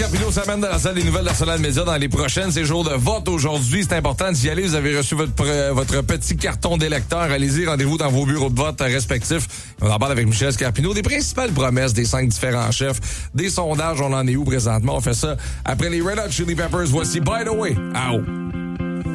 Scarpino s'amène dans la salle des nouvelles de la Solade Média dans les prochaines. C'est jour de vote aujourd'hui. C'est important d'y aller. Vous avez reçu votre petit carton d'électeur. Allez-y, rendez-vous dans vos bureaux de vote respectifs. On en parle avec Michel Scarpino. Des principales promesses des 5 différents chefs. Des sondages, on en est où présentement? On fait ça après les Red Hot Chili Peppers. Voici By the Way. Ow!